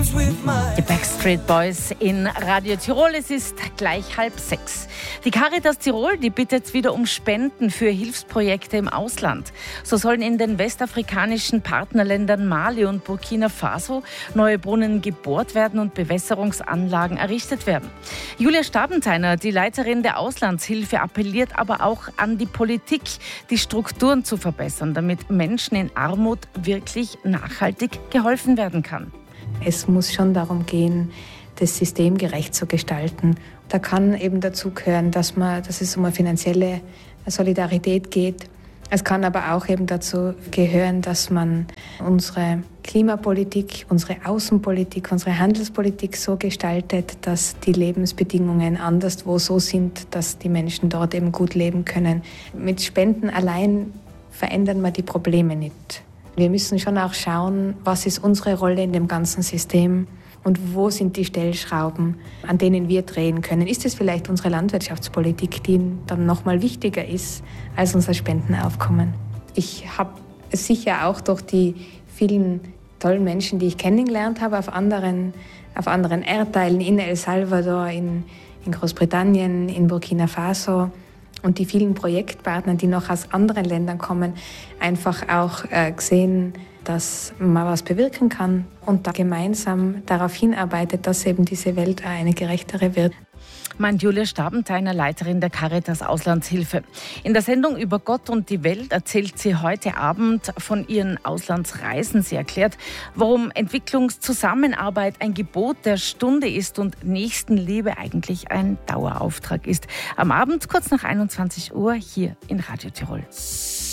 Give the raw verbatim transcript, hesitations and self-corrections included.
Die Backstreet Boys in Radio Tirol. Es ist gleich halb sechs. Die Caritas Tirol, die bittet wieder um Spenden für Hilfsprojekte im Ausland. So sollen in den westafrikanischen Partnerländern Mali und Burkina Faso neue Brunnen gebohrt werden und Bewässerungsanlagen errichtet werden. Julia Stabentheiner, die Leiterin der Auslandshilfe, appelliert aber auch an die Politik, die Strukturen zu verbessern, damit Menschen in Armut wirklich nachhaltig geholfen werden kann. Es muss schon darum gehen, das System gerecht zu gestalten. Da kann eben dazu gehören, dass, man, dass es um eine finanzielle Solidarität geht. Es kann aber auch eben dazu gehören, dass man unsere Klimapolitik, unsere Außenpolitik, unsere Handelspolitik so gestaltet, dass die Lebensbedingungen anderswo so sind, dass die Menschen dort eben gut leben können. Mit Spenden allein verändern wir die Probleme nicht. Wir müssen schon auch schauen, was ist unsere Rolle in dem ganzen System und wo sind die Stellschrauben, an denen wir drehen können. Ist es vielleicht unsere Landwirtschaftspolitik, die dann noch mal wichtiger ist als unser Spendenaufkommen? Ich habe sicher auch durch die vielen tollen Menschen, die ich kennengelernt habe auf anderen, auf anderen Erdteilen, in El Salvador, in, in Großbritannien, in Burkina Faso, und die vielen Projektpartner, die noch aus anderen Ländern kommen, einfach auch äh, gesehen, dass man was bewirken kann und da gemeinsam darauf hinarbeitet, dass eben diese Welt eine gerechtere wird. Meint Julia Stabentheiner, Leiterin der Caritas Auslandshilfe. In der Sendung über Gott und die Welt erzählt sie heute Abend von ihren Auslandsreisen. Sie erklärt, warum Entwicklungszusammenarbeit ein Gebot der Stunde ist und Nächstenliebe eigentlich ein Dauerauftrag ist. Am Abend kurz nach einundzwanzig Uhr hier in Radio Tirol.